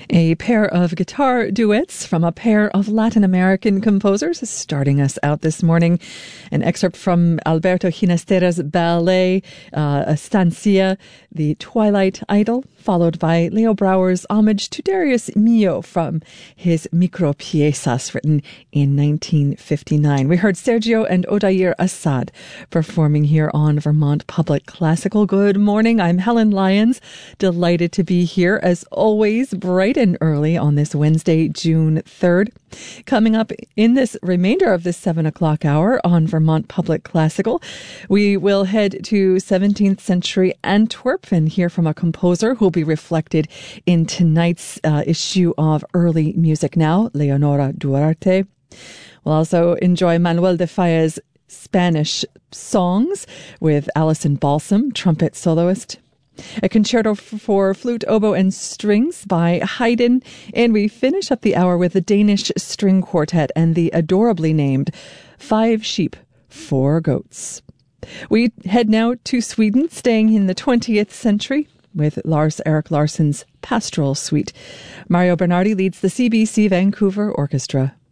A pair of guitar duets from a pair of Latin American composers is starting us out this morning. An excerpt from Alberto Ginastera's ballet, Estancia, The Twilight Idol, followed by Leo Brouwer's homage to Darius Milhaud from his Micropiezas, written in 1959. We heard Sergio and Odair Assad performing here on Vermont Public Classical. Good morning. I'm Helen Lyons. Delighted to be here, as always, bright and early on this Wednesday, June 3rd. Coming up in this remainder of this 7 o'clock hour on Vermont Public Classical, we will head to 17th century Antwerp and hear from a composer who will be reflected in tonight's issue of Early Music Now, Leonora Duarte. We'll also enjoy Manuel de Falla's Spanish songs with Alison Balsam, trumpet soloist. A concerto for flute, oboe, and strings by Haydn. And we finish up the hour with the Danish String Quartet and the adorably named 5 Sheep, 4 Goats. We head now to Sweden, staying in the 20th century with Lars-Erik Larsson's Pastoral Suite. Mario Bernardi leads the CBC Vancouver Orchestra.